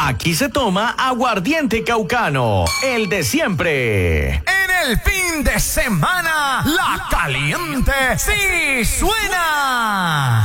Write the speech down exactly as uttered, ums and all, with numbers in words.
Aquí se toma aguardiente caucano, el de siempre. En el fin de semana, la caliente sí suena.